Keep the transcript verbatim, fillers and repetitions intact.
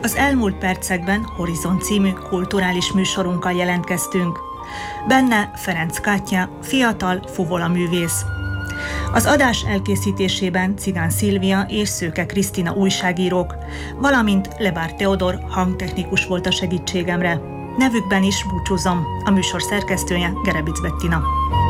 Az elmúlt percekben Horizont című kulturális műsorunkkal jelentkeztünk. Benne Ferenc Kátya, fiatal fuvola művész. Az adás elkészítésében Cigán Szilvia és Szőke Krisztina újságírók, valamint Lebár Teodor hangtechnikus volt a segítségemre. Nevükben is búcsúzom, a műsor szerkesztője Gerebic Bettina.